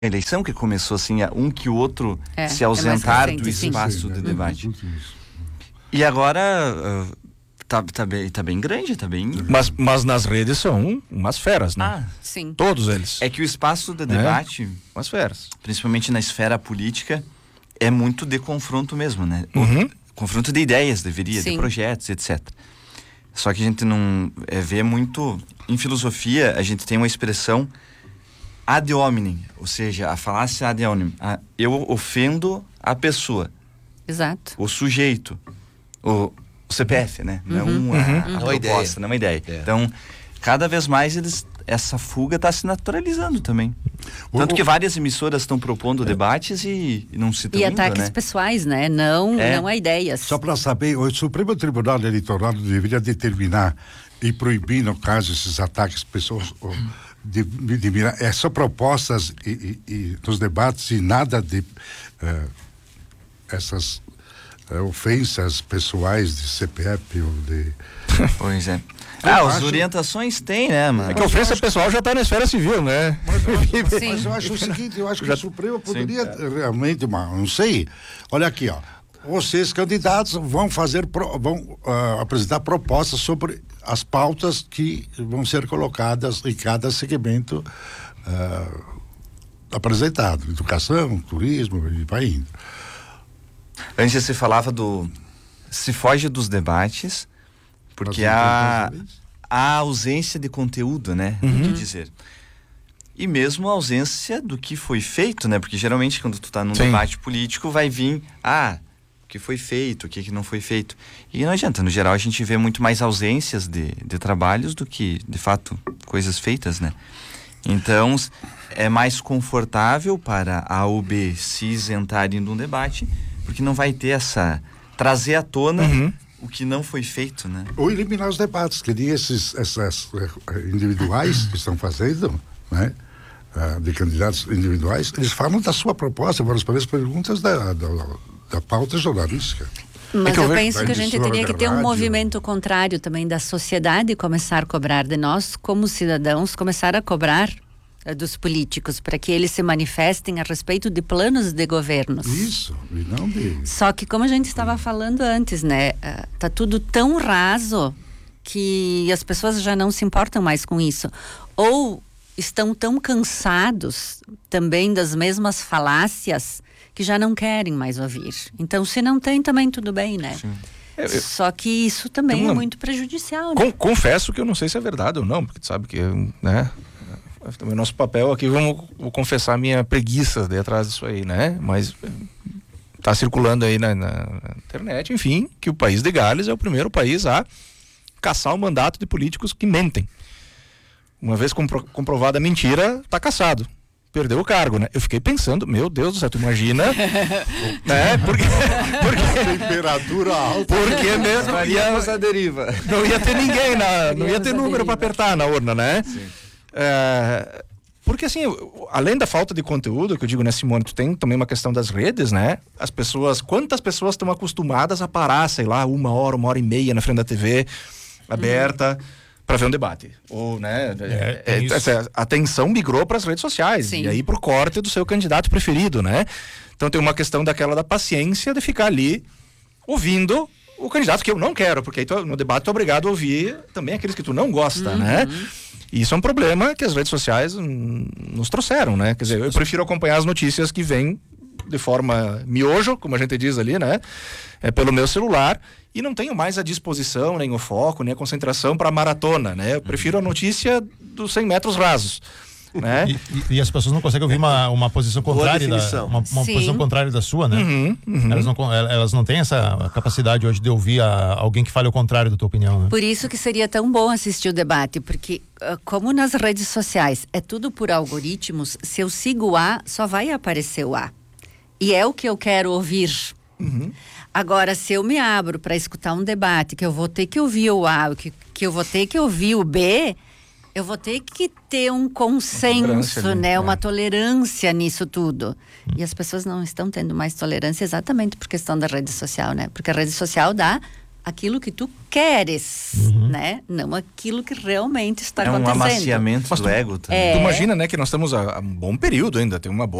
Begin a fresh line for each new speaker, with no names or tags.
eleição que começou assim, um que o outro se ausentar do espaço de debate. E agora tá bem grande, tá bem...
Mas nas redes são umas feras, né?
Sim.
Todos eles.
É que o espaço de debate,
umas feras,
principalmente na esfera política, é muito de confronto mesmo, né? Confronto de ideias, de projetos, etc. Só que a gente não vê muito... Em filosofia, a gente tem uma expressão ad hominem, ou seja, a falácia ad hominem. Eu ofendo a pessoa.
Exato.
O sujeito. O CPF, né? Não a proposta, não é uma ideia. Então, cada vez mais essa fuga está se naturalizando também. Tanto que várias emissoras estão propondo debates e não se estão indo,
ataques pessoais, né? Não a ideias.
Só para saber, o Supremo Tribunal Eleitoral deveria determinar e proibir, no caso, esses ataques pessoas... é só propostas e nos debates e nada de essas ofensas pessoais de CPF ou de...
Pois é. As orientações tem, né, mano?
É que a ofensa pessoal já está na esfera civil, né?
Mas eu acho o seguinte, eu acho que o Supremo poderia realmente, não sei, olha aqui, ó, vocês candidatos vão apresentar propostas sobre as pautas que vão ser colocadas em cada segmento apresentado, educação, turismo, e vai indo.
Antes se falava se foge dos debates porque há ausência de conteúdo, né? O que dizer. E mesmo a ausência do que foi feito, né? Porque geralmente quando tu tá num debate político vai vir, o que foi feito, o que não foi feito. E não adianta, no geral a gente vê muito mais ausências de trabalhos do que, de fato, coisas feitas, né? Então, é mais confortável para A ou B se isentarem de um debate, porque não vai ter trazer à tona o que não foi feito, né?
Ou eliminar os debates, que essas individuais que estão fazendo, né? De candidatos individuais, eles falam da sua proposta, vão responder as perguntas da pauta jornalística.
Mas eu penso que a gente teria que ter um movimento contrário também da sociedade, começar a cobrar de nós, como cidadãos, começar a cobrar dos políticos, para que eles se manifestem a respeito de planos de governos.
Isso, e não de...
Só que como a gente estava falando antes, né? Tá tudo tão raso que as pessoas já não se importam mais com isso. Ou estão tão cansados também das mesmas falácias que já não querem mais ouvir. Então, se não tem, também tudo bem, né? Só que isso também é muito prejudicial, né?
Confesso que eu não sei se é verdade ou não, porque tu sabe que, né? Também nosso papel aqui, vou confessar a minha preguiça de atrás disso aí, né? Mas tá circulando aí na internet, enfim, que o país de Gales é o primeiro país a caçar o mandato de políticos que mentem. Uma vez comprovada a mentira, tá cassado. Perdeu o cargo, né? Eu fiquei pensando, meu Deus do céu, tu imagina, né? Porque
temperatura alta.
Porque mesmo
a deriva.
Não ia ter ninguém, não ia ter número para apertar na urna, né?
Sim.
Porque assim, além da falta de conteúdo, que eu digo, né, Simone, tu tem também uma questão das redes, né? Quantas pessoas estão acostumadas a parar, sei lá, 1 hora e meia na frente da TV aberta para ver um debate, ou, né, a atenção migrou para as redes sociais. Sim. E aí pro corte do seu candidato preferido, né? Então tem uma questão da paciência de ficar ali ouvindo o candidato que eu não quero, porque aí no debate tu é obrigado a ouvir também aqueles que tu não gosta, né? E isso é um problema que as redes sociais nos trouxeram, né? Quer dizer, eu prefiro acompanhar as notícias que vêm de forma miojo, como a gente diz ali, né? Pelo meu celular, e não tenho mais a disposição, nem o foco, nem a concentração para maratona, né? Eu prefiro a notícia dos 100 metros rasos, né?
E as pessoas não conseguem ouvir uma posição contrária uma posição contrária da sua, né? Elas não têm essa capacidade hoje de ouvir alguém que fale o contrário da tua opinião, né?
Por isso que seria tão bom assistir o debate, porque como nas redes sociais é tudo por algoritmos, se eu sigo o A, só vai aparecer o A. E é o que eu quero ouvir. Agora, se eu me abro para escutar um debate, que eu vou ter que ouvir o A, que eu vou ter que ouvir o B, eu vou ter que ter um consenso, né? Uma tolerância nisso tudo. E as pessoas não estão tendo mais tolerância exatamente por questão da rede social, né? Porque a rede social dá aquilo que tu queres, né? Não aquilo que realmente está
acontecendo.
É um
amaciamento do ego também.
Tu imagina, né, que nós estamos há um bom período ainda, tem uma boa